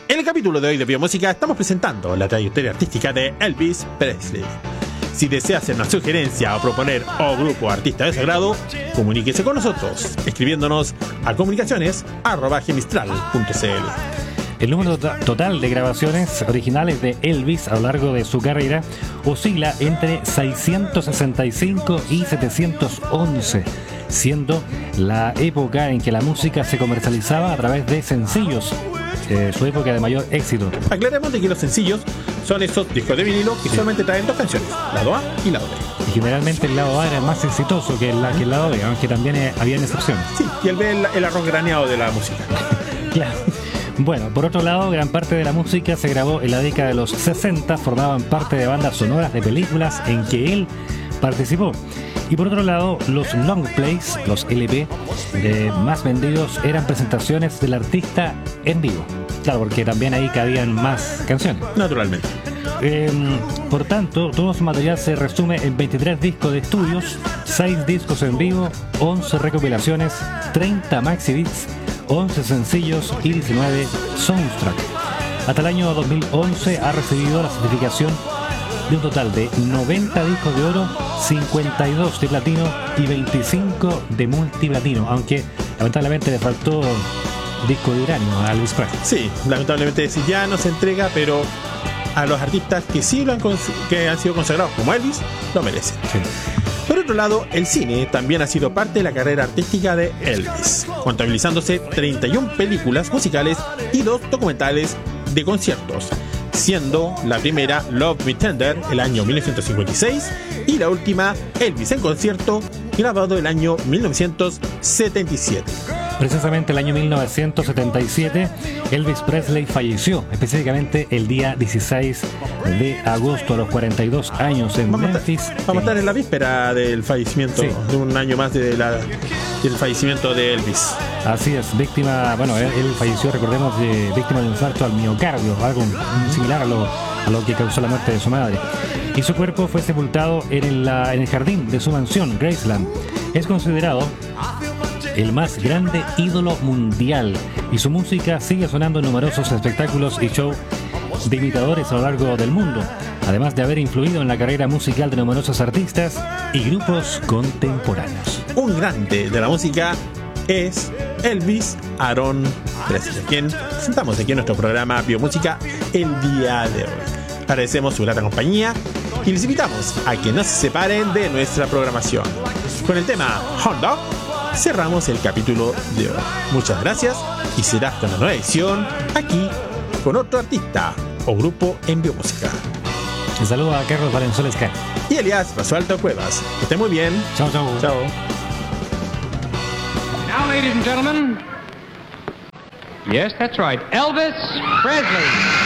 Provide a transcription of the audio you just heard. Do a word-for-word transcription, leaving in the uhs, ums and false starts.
En el capítulo de hoy de Biomúsica estamos presentando la trayectoria artística de Elvis Presley. Si desea hacer una sugerencia o proponer o grupo o artista de su agrado, comuníquese con nosotros escribiéndonos a comunicaciones arroba gemistral punto c l. El número to- total de grabaciones originales de Elvis a lo largo de su carrera oscila entre seiscientos sesenta y cinco y setecientos once, siendo la época en que la música se comercializaba a través de sencillos, eh, su época de mayor éxito. Aclaremos de que los sencillos son esos discos de vinilo que Sí. solamente traen dos canciones, lado A y lado B. Y generalmente el lado A era más exitoso que, la, que el lado B, aunque también eh, habían excepciones. Sí, y el B es el, el arroz graneado de la música. Claro. Bueno, por otro lado, gran parte de la música se grabó en la década de los sesenta, formaban parte de bandas sonoras de películas en que él participó. Y por otro lado, los long plays, los L P, eh, más vendidos eran presentaciones del artista en vivo. Claro, porque también ahí cabían más canciones. Naturalmente. Eh, por tanto, todo su material se resume en veintitrés discos de estudios, seis discos en vivo, once recopilaciones, treinta maxi discs, once sencillos y diecinueve soundtrack. Hasta el año dos mil once ha recibido la certificación de un total de noventa discos de oro, cincuenta y dos de platino y veinticinco de multiplatino, aunque lamentablemente le faltó disco de uranio a Elvis Presley. Sí, lamentablemente sí, ya no se entrega, pero a los artistas que sí lo han, cons- que han sido consagrados como Elvis, lo merecen. Sí. Por otro lado, el cine también ha sido parte de la carrera artística de Elvis, contabilizándose treinta y una películas musicales y dos documentales de conciertos, siendo la primera Love Me Tender el año mil novecientos cincuenta y seis y la última Elvis en concierto, grabado el año mil novecientos setenta y siete. Precisamente el año mil novecientos setenta y siete, Elvis Presley falleció, específicamente el día dieciséis de agosto, a los cuarenta y dos años, en Vamos a, Memphis. estar, vamos a estar en la víspera del fallecimiento, Sí. de un año más de la, del fallecimiento de Elvis. Así es, víctima, bueno, él, él falleció, recordemos, de víctima de un infarto al miocardio, algo similar a lo, a lo que causó la muerte de su madre. Y su cuerpo fue sepultado en el, la- en el jardín de su mansión, Graceland. Es considerado el más grande ídolo mundial y su música sigue sonando en numerosos espectáculos y shows de imitadores a lo largo del mundo, además de haber influido en la carrera musical de numerosos artistas y grupos contemporáneos. Un grande de la música es Elvis Aaron Presley, quien presentamos aquí en nuestro programa Biomúsica el día de hoy. Agradecemos su grata compañía y les invitamos a que no se separen de nuestra programación. Con el tema Hound Dog cerramos el capítulo de hoy. Muchas gracias y será hasta una nueva edición aquí con otro artista o grupo en Biomúsica. Un saludo a Carlos Valenzuela Escar. Y Elías Basualto Cuevas. Que estén muy bien. Chao, chao. Chao. Now, ladies and gentlemen, yes, that's right, Elvis Presley.